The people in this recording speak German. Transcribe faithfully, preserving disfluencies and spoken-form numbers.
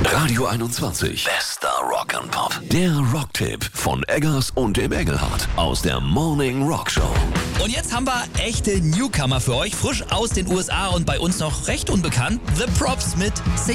Radio einundzwanzig. Bester Rock and Pop. Der Rocktipp von Eggers und dem Engelhardt aus der Morning Rock Show. Und jetzt haben wir echte Newcomer für euch, frisch aus den U S A und bei uns noch recht unbekannt. The Props mit Say